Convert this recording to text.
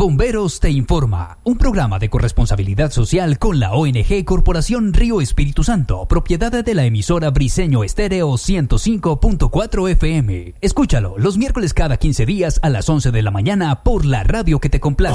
Bomberos te informa, un programa de corresponsabilidad social con la ONG Corporación Río Espíritu Santo, propiedad de la emisora Briseño Estéreo 105.4 FM. Escúchalo los miércoles cada 15 días a las 11 de la mañana por la radio que te complace.